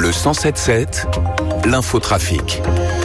Le 107.7, l'infotrafic.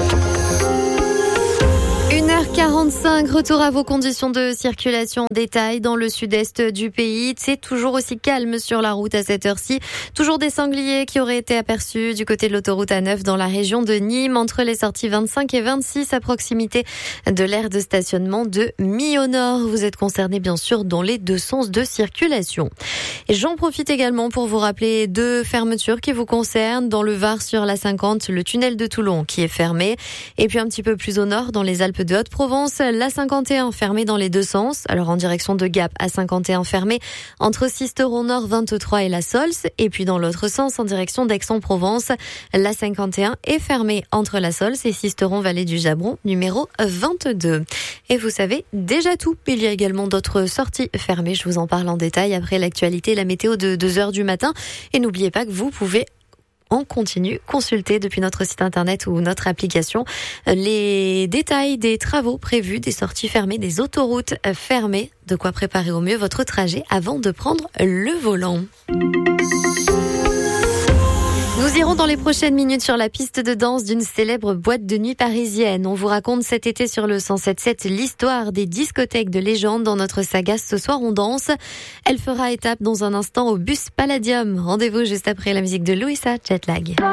1h45, retour à vos conditions de circulation en détail dans le sud-est du pays. C'est toujours aussi calme sur la route à cette heure-ci. Toujours des sangliers qui auraient été aperçus du côté de l'autoroute A9 dans la région de Nîmes, entre les sorties 25 et 26 à proximité de l'aire de stationnement de Mi-au-Nord. Vous êtes concernés bien sûr dans les deux sens de circulation. Et j'en profite également pour vous rappeler deux fermetures qui vous concernent. Dans le Var sur la 50, le tunnel de Toulon qui est fermé. Et puis un petit peu plus au nord, dans les Alpes de Haute-Provence, la 51 fermée dans les deux sens. Alors en direction de Gap, à 51 fermée entre Sisteron Nord 23 et la Sols. Et puis dans l'autre sens, en direction d'Aix-en-Provence, la 51 est fermée entre la Sols et Sisteron Vallée du Jabron, numéro 22. Et vous savez déjà tout. Il y a également d'autres sorties fermées. Je vous en parle en détail après l'actualité et la météo de 2h du matin. Et n'oubliez pas que vous pouvez en continu consulter depuis notre site internet ou notre application les détails des travaux prévus, des sorties fermées, des autoroutes fermées. De quoi préparer au mieux votre trajet avant de prendre le volant. Nous irons dans les prochaines minutes sur la piste de danse d'une célèbre boîte de nuit parisienne. On vous raconte cet été sur le 107.7 l'histoire des discothèques de légende dans notre saga Ce soir on danse. Elle fera étape dans un instant au bus Palladium. Rendez-vous juste après la musique de Louisa, Jetlag.